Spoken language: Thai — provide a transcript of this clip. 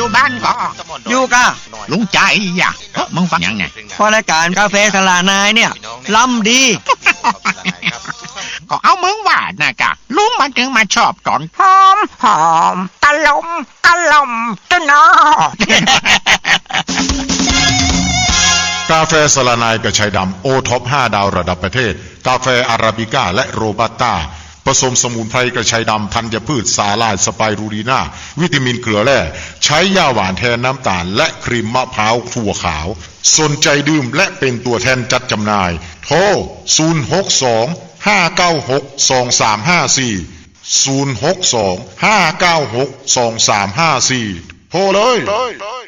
อยู่บ้านก็อยู่กะลุงใจอ่ะมึงฟังยังไงพอรายการกาแฟสลานายเนี่ยล้ำดีก็เอามึงว่านะกะลุงมันถึงมาชอบตอนหอมตะลมจะนอกาแฟสลานายกระชายดำโอท็อป5ดาวระดับประเทศกาแฟอาราบิก้าและโรบัสต้าผสมสมุนไพรกระชายดำธัญพืชสาลายสไปรูลีนาวิตามินเกลือแร่ใช้ย่าหวานแทนน้ำตาลและครีมมะพร้าวถั่วขาวสนใจดื่มและเป็นตัวแทนจัดจำหน่ายโทร062-596-2354 062-596-2354 โทรเลย